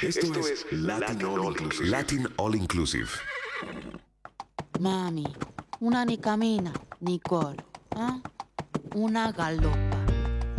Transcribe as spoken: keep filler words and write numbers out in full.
Esto es Latin All Inclusive. Latin All Inclusive. Mami, una ni camina ni coro, ¿ah? Una galo.